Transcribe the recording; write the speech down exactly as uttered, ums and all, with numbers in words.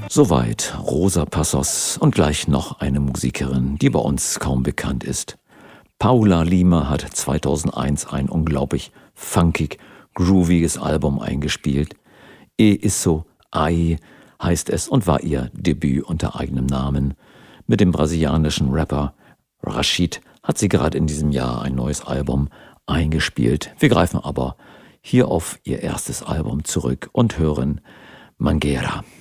Soweit Rosa Passos und gleich noch eine Musikerin, die bei uns kaum bekannt ist. Paula Lima hat zweitausendeins ein unglaublich funkig, grooviges Album eingespielt. E Isso Ai heißt es und war ihr Debüt unter eigenem Namen. Mit dem brasilianischen Rapper Rashid hat sie gerade in diesem Jahr ein neues Album eingespielt. Wir greifen aber hier auf ihr erstes Album zurück und hören Mangueira.